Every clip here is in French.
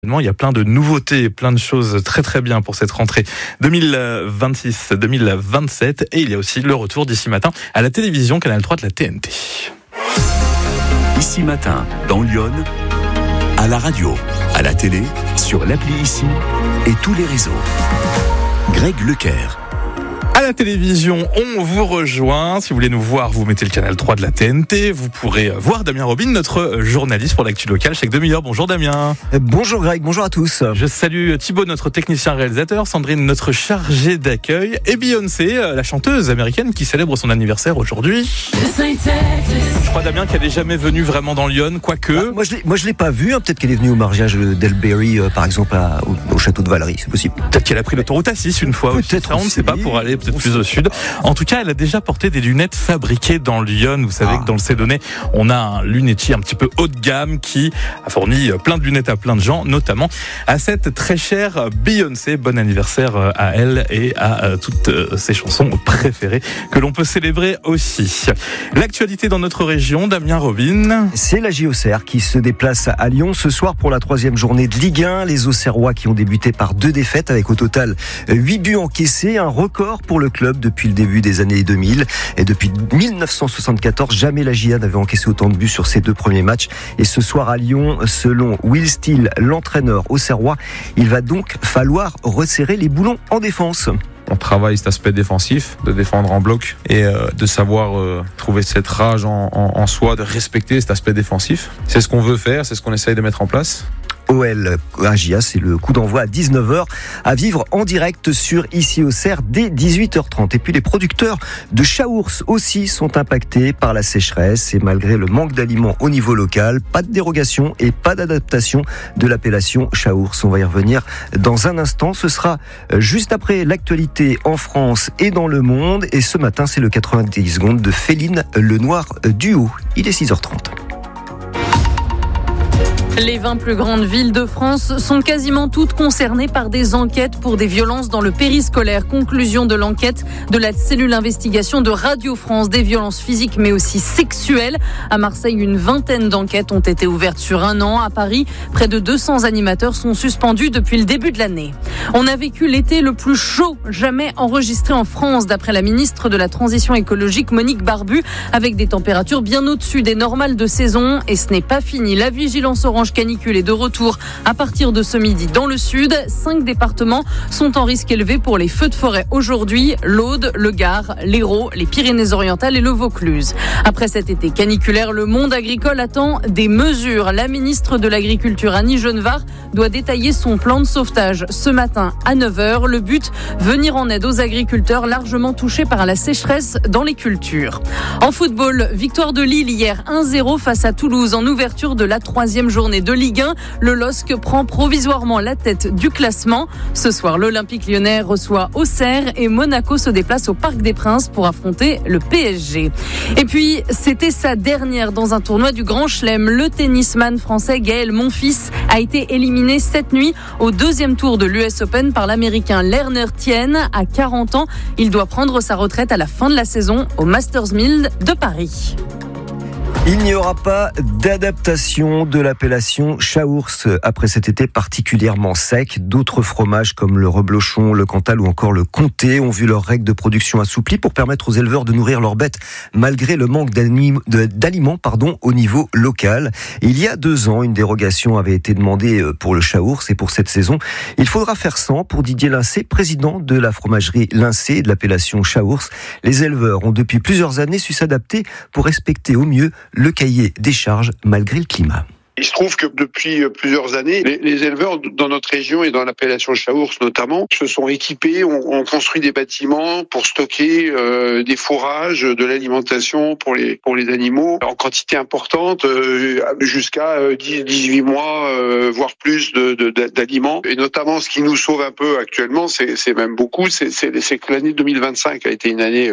Il y a plein de nouveautés, plein de choses très très bien pour cette rentrée 2026-2027 et il y a aussi le retour d'ici matin à la télévision Canal 3 de la TNT. Ici matin, dans Lyon, à la radio, à la télé, sur l'appli Ici et tous les réseaux. Greg Leclerc. À la télévision, on vous rejoint. Si vous voulez nous voir, vous mettez le canal 3 de la TNT. Vous pourrez voir Damien Robin, notre journaliste pour l'actu locale chaque demi-heure. Bonjour Damien. Bonjour Greg, bonjour à tous. Je salue Thibaut, notre technicien réalisateur, Sandrine, notre chargée d'accueil, et Beyoncé, la chanteuse américaine qui célèbre son anniversaire aujourd'hui. Je crois Damien qu'elle n'est jamais venue vraiment dans Lyon, quoique... Moi je l'ai pas vue, peut-être qu'elle est venue au mariage d'Elberry, par exemple au château de Valery, c'est possible. Peut-être qu'elle a pris l'autoroute A6 une fois. Peut-être on ne sait pas, pour aller peut-être plus au sud. En tout cas, elle a déjà porté des lunettes fabriquées dans Lyon. Vous savez que dans le Cédonnais, on a un lunetier un petit peu haut de gamme qui a fourni plein de lunettes à plein de gens, notamment à cette très chère Beyoncé. Bon anniversaire à elle et à toutes ses chansons préférées que l'on peut célébrer aussi. L'actualité dans notre région, Damien Robin. C'est la JOCR qui se déplace à Lyon ce soir pour la 3e journée de Ligue 1. Les Auxerrois qui ont débuté par 2 défaites avec au total 8 buts encaissés, un record pour le club depuis le début des années 2000. Et depuis 1974, jamais la JA n'avait encaissé autant de buts sur ses 2 premiers matchs. Et ce soir à Lyon, selon Will Steele, l'entraîneur auxerrois, il va donc falloir resserrer les boulons en défense. On travaille cet aspect défensif, de défendre en bloc et de savoir trouver cette rage en soi, de respecter cet aspect défensif. C'est ce qu'on veut faire, c'est ce qu'on essaye de mettre en place. OL AGIA, c'est le coup d'envoi à 19h à vivre en direct sur Ici Auxerre dès 18h30. Et puis les producteurs de Chaours aussi sont impactés par la sécheresse et malgré le manque d'aliments au niveau local, pas de dérogation et pas d'adaptation de l'appellation Chaours. On va y revenir dans un instant. Ce sera juste après l'actualité en France et dans le monde. Et ce matin, c'est le 90 secondes de Féline Lenoir Duo. Il est 6h30. Les 20 plus grandes villes de France sont quasiment toutes concernées par des enquêtes pour des violences dans le périscolaire. Conclusion de l'enquête de la cellule investigation de Radio France, des violences physiques mais aussi sexuelles. À Marseille, une vingtaine d'enquêtes ont été ouvertes sur un an. À Paris, près de 200 animateurs sont suspendus depuis le début de l'année. On a vécu l'été le plus chaud jamais enregistré en France, d'après la ministre de la Transition écologique Monique Barbu, avec des températures bien au-dessus des normales de saison. Et ce n'est pas fini. La vigilance orange canicule est de retour à partir de ce midi dans le sud. 5 départements sont en risque élevé pour les feux de forêt aujourd'hui: l'Aude, le Gard, l'Hérault, les Pyrénées-Orientales et le Vaucluse. Après cet été caniculaire, le monde agricole attend des mesures. La ministre de l'Agriculture, Annie Genevard, doit détailler son plan de sauvetage ce matin à 9h. Le but, venir en aide aux agriculteurs largement touchés par la sécheresse dans les cultures. En football, victoire de Lille hier 1-0 face à Toulouse en ouverture de la 3e journée de Ligue 1. Le LOSC prend provisoirement la tête du classement. Ce soir, l'Olympique Lyonnais reçoit Auxerre et Monaco se déplace au Parc des Princes pour affronter le PSG. Et puis, c'était sa dernière dans un tournoi du Grand Chelem. Le tennisman français Gaël Monfils a été éliminé cette nuit au 2e tour de l'US Open par l'Américain Lerner Tien. À 40 ans, il doit prendre sa retraite à la fin de la saison au Masters 1000 de Paris. Il n'y aura pas d'adaptation de l'appellation Chaours après cet été particulièrement sec. D'autres fromages comme le reblochon, le Cantal ou encore le comté ont vu leurs règles de production assouplies pour permettre aux éleveurs de nourrir leurs bêtes malgré le manque d'aliments au niveau local. Il y a 2 ans, une dérogation avait été demandée pour le Chaours et pour cette saison, il faudra faire 100 pour Didier Lincé, président de la fromagerie Lincé et de l'appellation Chaours. Les éleveurs ont depuis plusieurs années su s'adapter pour respecter au mieux le cahier des charges malgré le climat. Il se trouve que depuis plusieurs années, les éleveurs dans notre région et dans l'appellation Chaours notamment se sont équipés, ont construit des bâtiments pour stocker des fourrages, de l'alimentation pour les animaux en quantité importante, jusqu'à 18 mois, voire plus d'aliments. Et notamment, ce qui nous sauve un peu actuellement, c'est même beaucoup, c'est que l'année 2025 a été une année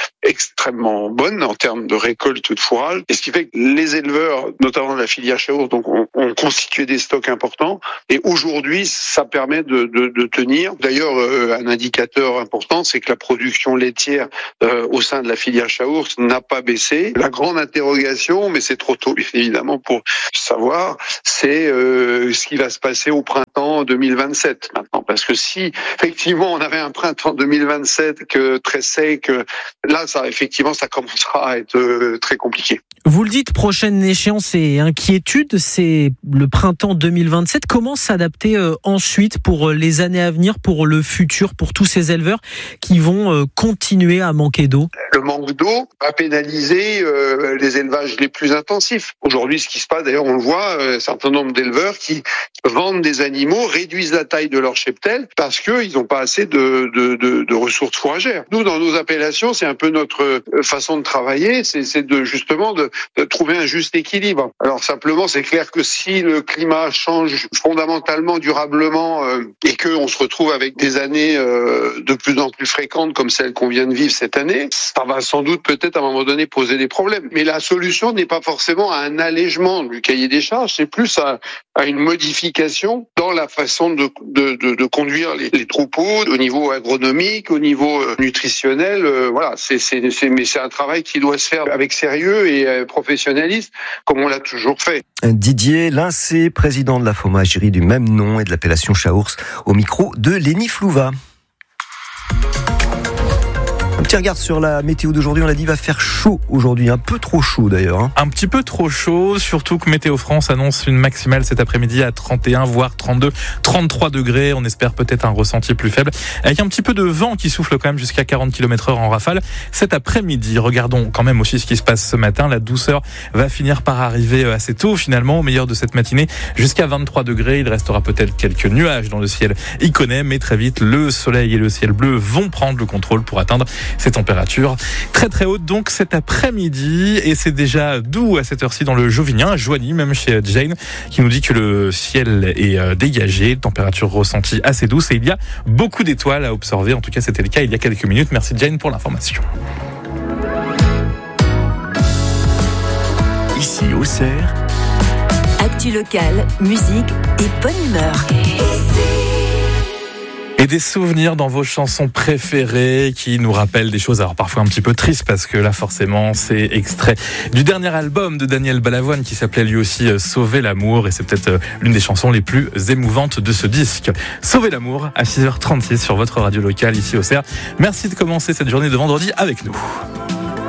extrêmement bonne en termes de récolte de fourrage. Et ce qui fait que les éleveurs, notamment de la filière Chaours, Donc on constituait des stocks importants et aujourd'hui ça permet de tenir. D'ailleurs un indicateur important, c'est que la production laitière au sein de la filière Chaource n'a pas baissé. La grande interrogation, mais c'est trop tôt évidemment pour savoir, c'est ce qui va se passer au printemps 2027 maintenant. Parce que si effectivement on avait un printemps 2027 très sec, là ça commencera à être très compliqué. Vous le dites, prochaine échéance et inquiétude, c'est le printemps 2027. Comment s'adapter ensuite pour les années à venir, pour le futur, pour tous ces éleveurs qui vont continuer à manquer d'eau? Le manque d'eau va pénaliser les élevages les plus intensifs. Aujourd'hui, ce qui se passe, d'ailleurs, on le voit, un certain nombre d'éleveurs qui vendent des animaux, réduisent la taille de leur cheptel parce qu'ils n'ont pas assez de ressources fourragères. Nous, dans nos appellations, c'est un peu notre façon de travailler, c'est de trouver un juste équilibre. Alors simplement, c'est clair que si le climat change fondamentalement, durablement, et qu'on se retrouve avec des années de plus en plus fréquentes comme celles qu'on vient de vivre cette année, ça va sans doute peut-être à un moment donné poser des problèmes. Mais la solution n'est pas forcément à un allègement du cahier des charges, c'est plus à une modification dans la façon de conduire les troupeaux au niveau agronomique, au niveau nutritionnel. Voilà, mais c'est un travail qui doit se faire avec sérieux et professionnalisme, comme on l'a toujours fait. Didier Lincé, président de la fromagerie du même nom et de l'appellation Chaource, au micro de Lénie Flouva. Un petit regard sur la météo d'aujourd'hui, on l'a dit, il va faire chaud aujourd'hui, un peu trop chaud d'ailleurs. Un petit peu trop chaud, surtout que Météo France annonce une maximale cet après-midi à 31, voire 32, 33 degrés. On espère peut-être un ressenti plus faible, avec un petit peu de vent qui souffle quand même jusqu'à 40 km/h en rafale. Cet après-midi, regardons quand même aussi ce qui se passe ce matin. La douceur va finir par arriver assez tôt finalement, au meilleur de cette matinée, jusqu'à 23 degrés. Il restera peut-être quelques nuages dans le ciel iconais, mais très vite, le soleil et le ciel bleu vont prendre le contrôle pour atteindre ces températures très très hautes donc cet après-midi, et c'est déjà doux à cette heure-ci dans le Jovinien, à Joigny, même chez Jane, qui nous dit que le ciel est dégagé, température ressentie assez douce, et il y a beaucoup d'étoiles à observer. En tout cas, c'était le cas il y a quelques minutes. Merci Jane pour l'information. Ici Auxerre, actu locale, musique et bonne humeur. Et des souvenirs dans vos chansons préférées qui nous rappellent des choses, alors parfois un petit peu tristes, parce que là forcément c'est extrait du dernier album de Daniel Balavoine qui s'appelait lui aussi Sauver l'amour, et c'est peut-être l'une des chansons les plus émouvantes de ce disque. Sauver l'amour à 6h36 sur votre radio locale ici au Auxerre. Merci de commencer cette journée de vendredi avec nous.